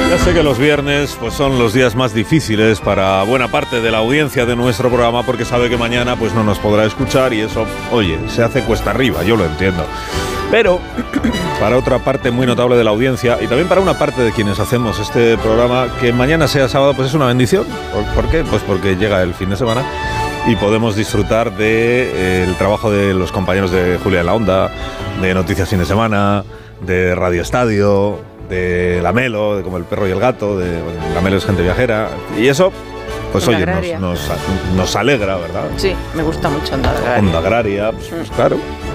Ya sé que los viernes pues son los días más difíciles para buena parte de la audiencia de nuestro programa porque sabe que mañana pues no nos podrá escuchar y eso, oye, se hace cuesta arriba, yo lo entiendo. Pero para otra parte muy notable de la audiencia y también para una parte de quienes hacemos este programa, que mañana sea sábado pues es una bendición. ¿Por qué? Pues porque llega el fin de semana y podemos disfrutar del trabajo de los compañeros de Julia en la Onda, de Noticias Fin de Semana, de Radio Estadio, de La Melo, de Como el Perro y el Gato, La Melo es gente viajera, y eso, pues oye, nos alegra, ¿verdad? Sí, me gusta mucho Onda Agraria. Onda Agraria, pues claro.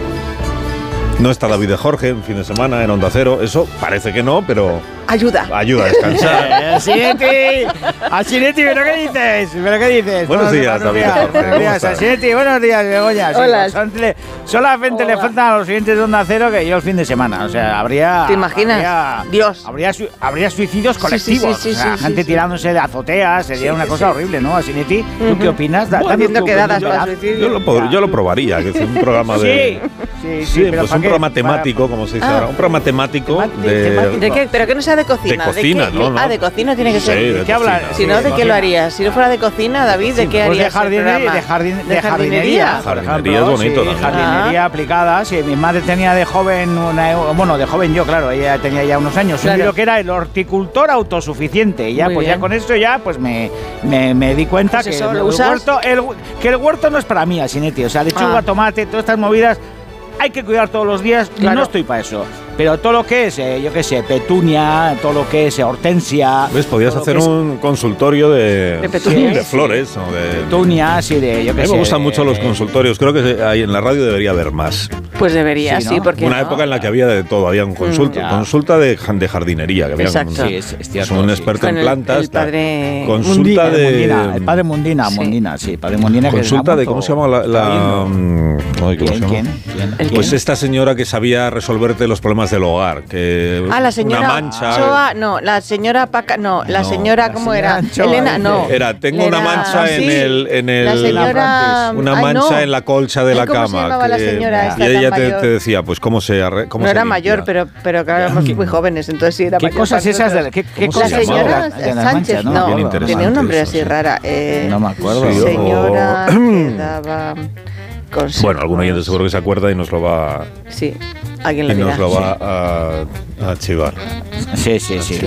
No está David de Jorge en fin de semana en Onda Cero, eso parece que no, pero ayuda a descansar. Asinetti, ¿pero qué dices? Buenos días, David de Jorge. Buenos días, Asinetti, buenos días, Begoña. Hola. Solamente le faltan a los siguientes de Onda Cero que yo el fin de semana. O sea, habría... ¿Te imaginas? Dios. Habría suicidios colectivos. Sí, gente tirándose de azoteas, sería una cosa horrible, ¿no, Asinetti? ¿Tú qué opinas? Haciendo quedadas para suicidio. Yo lo probaría, que es un programa de... Sí, pues un programa temático, como se dice ahora. Un programa temático ¿De qué? ¿Pero que no sea de cocina? De cocina, ¿no? De cocina tiene que ser. ¿De qué hablas? Si no, ¿de qué lo harías? Si no fuera de cocina, David, ¿de qué harías? De jardinería. Jardinería es bonito también. Jardinería aplicada. Sí, mi madre tenía de joven, de joven yo, claro, ella tenía ya unos años. Un libro que era El horticultor autosuficiente. Y ya, pues ya con esto ya, pues me di cuenta pues que el huerto no es para mí, Asinetti. O sea, lechuga, tomate, todas estas movidas hay que cuidar todos los días. Claro. No estoy para eso. Pero todo lo que es, yo qué sé, petunia, todo lo que es hortensia... ¿Ves? Podías hacer un consultorio de flores o de... Petunias y de, yo qué sé... A mí me gustan mucho los consultorios. Creo que ahí en la radio debería haber más. Pues debería, sí, porque una época en la que había de todo. Había un consulta de jardinería. Que había un experto en plantas. El padre... Consulta el padre Mundina, sí, padre Mundina. Consulta de, ¿cómo se llama ¿Quién? Pues esta señora que sabía resolverte los problemas del hogar, que la señora una mancha. Choa, no, la señora Paca, no, la señora ¿cómo era? Choa, Elena, no. Tengo una mancha en el la señora, una mancha en la colcha de la cama. ¿Cómo se llamaba la señora? Y ella te decía, pues cómo se no era limpia. Mayor, pero claro, éramos muy jóvenes, entonces sí era ¿Qué mayor. cosas esas de qué cosas? La señora Sánchez, no, tenía un nombre así rara. No me acuerdo. Señora que daba consejos. Bueno, algún oyente seguro que se acuerda y nos lo va. Sí. Alguien lo y dirá. nos lo va a chivar. Sí.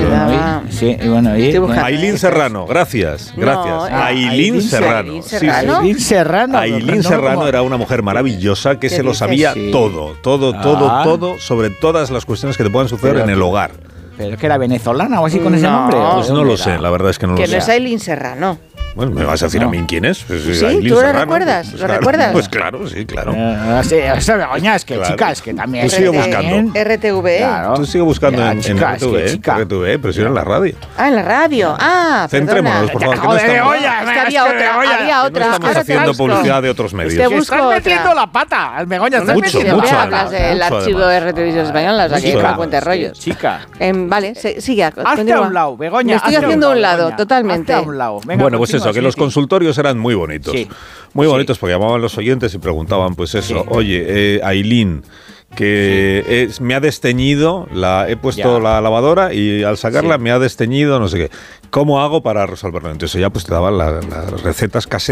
Ailín Serrano, gracias. Ailín Serrano. Ailín Serrano era una mujer maravillosa que se lo sabía todo sobre todas las cuestiones que te puedan suceder en el hogar. ¿Pero que era venezolana o así con ese nombre? Pues no lo sé, la verdad es que no lo sé. Que no es Ailín Serrano. Bueno, ¿me vas a decir a mí quién es? Pues, sí, ¿tú lo recuerdas? Pues, ¿Lo recuerdas? Pues claro, sí, claro. Begoña, es que claro. Chicas, que también... Tú sigue buscando. RTV. Claro. Tú sigue buscando en RTV, pero si era en la radio. En la radio. Centrémonos, por favor. Joder, Begoña, es que había otra. No estamos haciendo publicidad de otros medios. Estás metiendo la pata. Begoña, estás metiendo mucho. El archivo de RTV Española, o sea, que no cuenta rollos. Chica. Vale, sigue. Hazte a un lado, Begoña. Me estoy haciendo a un lado, totalmente. Hazte a un lado. Bueno, pues eso, que los consultorios eran muy bonitos. Muy bonitos porque llamaban los oyentes y preguntaban, pues eso, oye, Ailín, que me ha desteñido, he puesto la lavadora y al sacarla me ha desteñido, no sé qué. ¿Cómo hago para resolverlo? Entonces ya pues te daban las recetas caseras